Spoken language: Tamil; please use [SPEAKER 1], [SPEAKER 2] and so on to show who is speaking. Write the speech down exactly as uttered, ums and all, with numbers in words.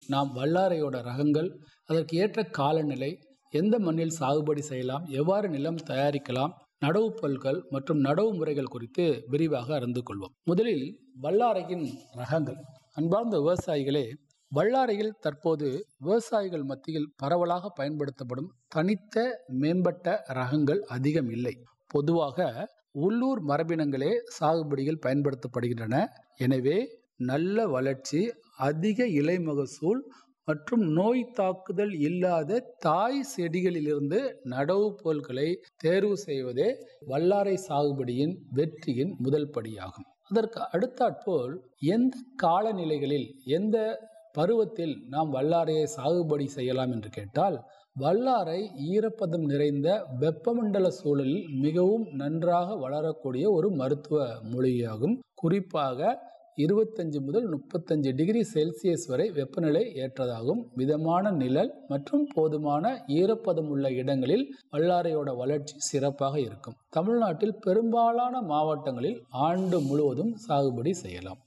[SPEAKER 1] நாம் வல்லாரையோட ரகங்கள், அதற்கு ஏற்ற காலநிலை, எந்த மண்ணில் சாகுபடி செய்யலாம், எவ்வாறு நிலம் தயாரிக்கலாம், நடவு பொருட்கள் மற்றும் நடவு முறைகள் குறித்து விரிவாக அறிந்து கொள்வோம். முதலில் வல்லாரையின் ரகங்கள். அன்பார்ந்த விவசாயிகளே, வல்லாரையில் தற்போது விவசாயிகள் மத்தியில் பரவலாக பயன்படுத்தப்படும் தனித்த மேம்பட்ட ரகங்கள் அதிகம் இல்லை. பொதுவாக உள்ளூர் மரபினங்களே சாகுபடியில் பயன்படுத்தப்படுகின்றன. எனவே நல்ல வளர்ச்சி, அதிக இலை மகசூல் மற்றும் நோய் தாக்குதல் இல்லாத தாய் செடிகளிலிருந்து நடவு பொருட்களை தேர்வு செய்வதே வல்லாரை சாகுபடியின் வெற்றியின் முதல் படியாகும். அதற்கு அடுத்தாற்போல் எந்த காலநிலைகளில், எந்த பருவத்தில் நாம் வல்லாரையை சாகுபடி செய்யலாம் என்று கேட்டால், வல்லாரை ஈரப்பதம் நிறைந்த வெப்பமண்டல சூழலில் மிகவும் நன்றாக வளரக்கூடிய ஒரு மருத்துவ மூலிகையாகும். குறிப்பாக இருபத்தஞ்சு முதல் முப்பத்தஞ்சு டிகிரி செல்சியஸ் வரை வெப்பநிலை ஏற்றதாகும். மிதமான நிழல் மற்றும் போதுமான ஈரப்பதம் உள்ள இடங்களில் வல்லாரையோட வளர்ச்சி சிறப்பாக இருக்கும். தமிழ்நாட்டில் பெரும்பாலான மாவட்டங்களில் ஆண்டு முழுவதும் சாகுபடி செய்யலாம்.